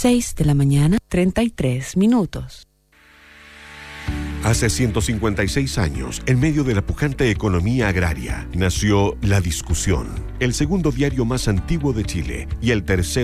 6:33 a.m. Hace 156 años, en medio de la pujante economía agraria, nació La Discusión, el segundo diario más antiguo de Chile y el tercero